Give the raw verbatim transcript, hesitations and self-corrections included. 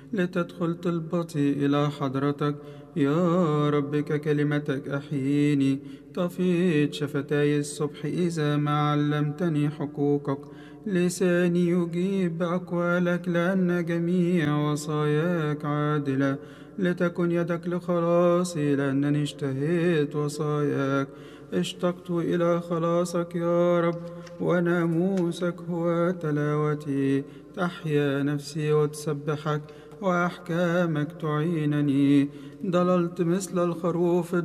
لتدخل طلبتي إلى حضرتك يا رب. ككلمتك أحييني، تفيض شفتاي الصبح إذا ما علمتني حقوقك. لساني يجيب بأقوالك لأن جميع وصاياك عادلة. لتكن يدك لخلاصي لأنني اشتهيت وصاياك. اشتقت إلى خلاصك يا رب، وناموسك هو تلاوتي. تحيا نفسي وتسبحك، وأحكامك تعينني. ضللت مثل الخروف